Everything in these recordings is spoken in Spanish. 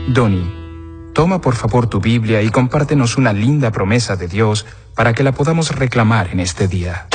Donnie, toma por favor tu Biblia y compártenos una linda promesa de Dios para que la podamos reclamar en este día.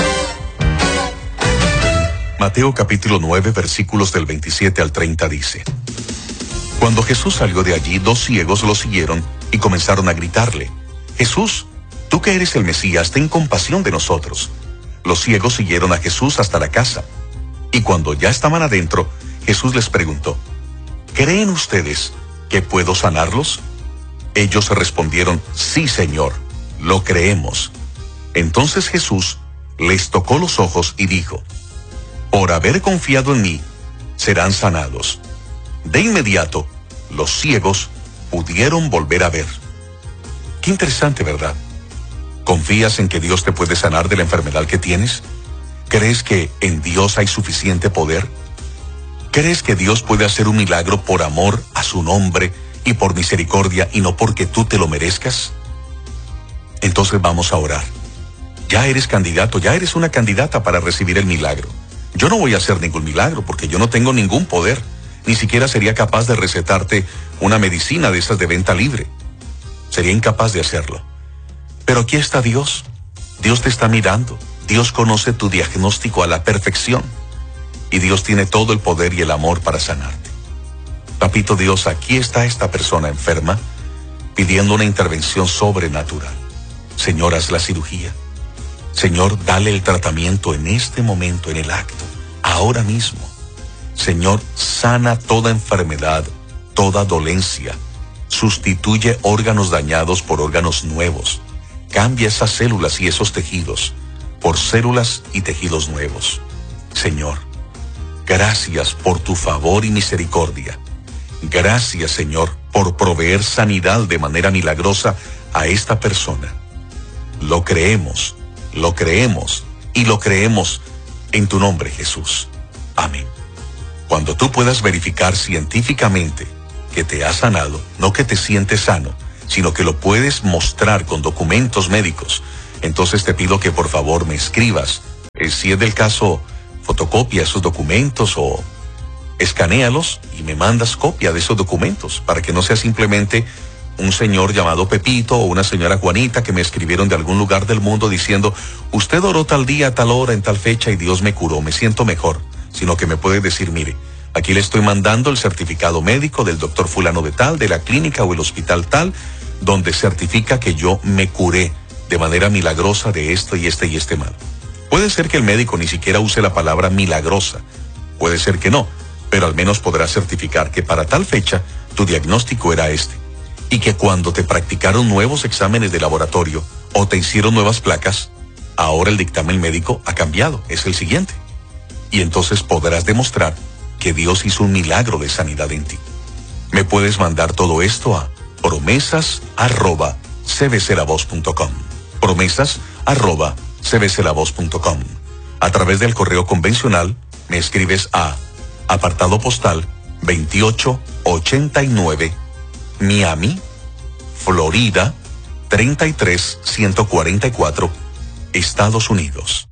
Mateo capítulo 9, versículos del 27 al 30 dice: Cuando Jesús salió de allí, 2 ciegos lo siguieron y comenzaron a gritarle: Jesús, tú que eres el Mesías, ten compasión de nosotros. Los ciegos siguieron a Jesús hasta la casa. Y cuando ya estaban adentro, Jesús les preguntó: ¿Creen ustedes que puedo sanarlos? Ellos respondieron: Sí, Señor, lo creemos. Entonces Jesús les tocó los ojos y dijo: Por haber confiado en mí, serán sanados. De inmediato, los ciegos pudieron volver a ver. Qué interesante, ¿verdad? ¿Confías en que Dios te puede sanar de la enfermedad que tienes? ¿Crees que en Dios hay suficiente poder? ¿Crees que Dios puede hacer un milagro por amor a su nombre y por misericordia y no porque tú te lo merezcas? Entonces vamos a orar. Ya eres candidato, ya eres una candidata para recibir el milagro. Yo no voy a hacer ningún milagro porque yo no tengo ningún poder. Ni siquiera sería capaz de recetarte una medicina de esas de venta libre. Sería incapaz de hacerlo. Pero aquí está Dios. Dios te está mirando. Dios conoce tu diagnóstico a la perfección. Y Dios tiene todo el poder y el amor para sanarte. Papito Dios, aquí está esta persona enferma pidiendo una intervención sobrenatural. Señor, haz la cirugía. Señor, dale el tratamiento en este momento, en el acto, ahora mismo. Señor, sana toda enfermedad, toda dolencia. Sustituye órganos dañados por órganos nuevos. Cambia esas células y esos tejidos por células y tejidos nuevos. Señor, gracias por tu favor y misericordia. Gracias, Señor, por proveer sanidad de manera milagrosa a esta persona. Lo creemos y lo creemos en tu nombre, Jesús. Amén. Cuando tú puedas verificar científicamente que te has sanado, no que te sientes sano, sino que lo puedes mostrar con documentos médicos, entonces te pido que por favor me escribas. Si es del caso, fotocopia esos documentos o escanéalos y me mandas copia de esos documentos para que no sea simplemente un señor llamado Pepito o una señora Juanita que me escribieron de algún lugar del mundo diciendo: usted oró tal día, tal hora, en tal fecha y Dios me curó, me siento mejor. Sino que me puede decir: mire, aquí le estoy mandando el certificado médico del doctor fulano de tal, de la clínica o el hospital tal, donde certifica que yo me curé de manera milagrosa de esto y este mal. Puede ser que el médico ni siquiera use la palabra milagrosa, puede ser que no, pero al menos podrá certificar que para tal fecha tu diagnóstico era este, y que cuando te practicaron nuevos exámenes de laboratorio o te hicieron nuevas placas, ahora el dictamen médico ha cambiado, es el siguiente. Y entonces podrás demostrar que Dios hizo un milagro de sanidad en ti. Me puedes mandar todo esto a promesas@cbclavoz.com. promesas@cbclavoz.com. A través del correo convencional me escribes a apartado postal 2889, Miami, Florida 33144, Estados Unidos.